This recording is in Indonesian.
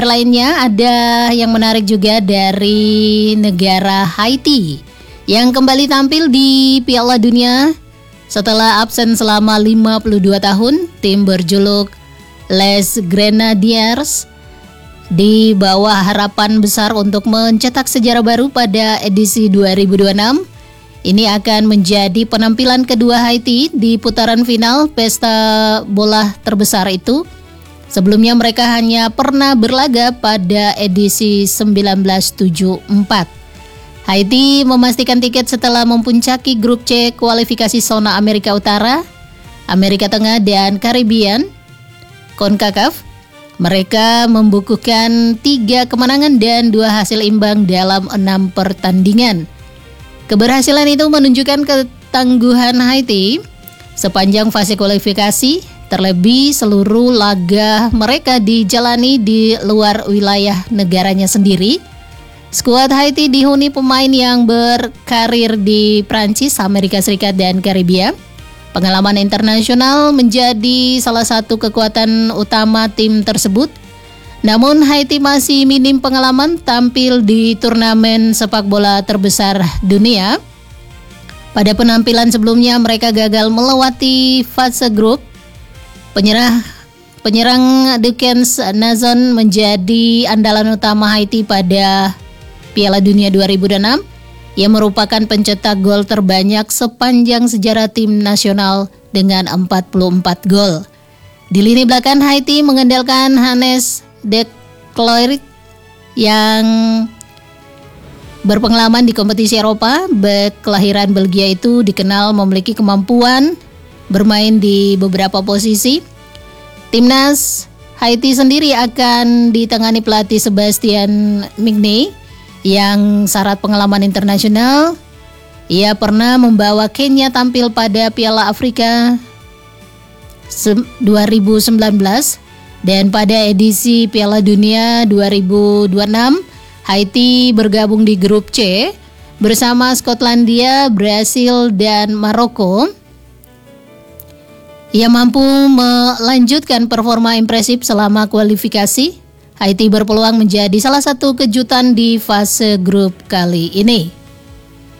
Lainnya ada yang menarik juga dari negara Haiti yang kembali tampil di Piala Dunia setelah absen selama 52 tahun. Tim berjuluk Les Grenadiers di bawah harapan besar untuk mencetak sejarah baru pada edisi 2026. Ini akan menjadi penampilan kedua Haiti di putaran final pesta bola terbesar itu. Sebelumnya mereka hanya pernah berlaga pada edisi 1974. Haiti memastikan tiket setelah mempuncaki grup C kualifikasi zona Amerika Utara, Amerika Tengah, dan Caribbean, CONCACAF. Mereka membukukan 3 kemenangan dan 2 hasil imbang dalam 6 pertandingan. Keberhasilan itu menunjukkan ketangguhan Haiti sepanjang fase kualifikasi. Terlebih seluruh laga mereka dijalani di luar wilayah negaranya sendiri. Skuad Haiti dihuni pemain yang berkarir di Prancis, Amerika Serikat, dan Karibia. Pengalaman internasional menjadi salah satu kekuatan utama tim tersebut. Namun Haiti masih minim pengalaman tampil di turnamen sepak bola terbesar dunia. Pada penampilan sebelumnya mereka gagal melewati fase grup. Penyerang Dukens Nazon menjadi andalan utama Haiti pada Piala Dunia 2006. Ia merupakan pencetak gol terbanyak sepanjang sejarah tim nasional dengan 44 gol. Di lini belakang Haiti mengandalkan Hannes de Cloyre yang berpengalaman di kompetisi Eropa. Bek kelahiran Belgia itu dikenal memiliki kemampuan bermain di beberapa posisi. Timnas Haiti sendiri akan ditangani pelatih Sebastien Migne yang syarat pengalaman internasional. Ia pernah membawa Kenya tampil pada Piala Afrika 2019 dan pada edisi Piala Dunia 2026 Haiti bergabung di grup C bersama Skotlandia, Brasil, dan Maroko. Ia mampu melanjutkan performa impresif selama kualifikasi. Haiti berpeluang menjadi salah satu kejutan di fase grup kali ini.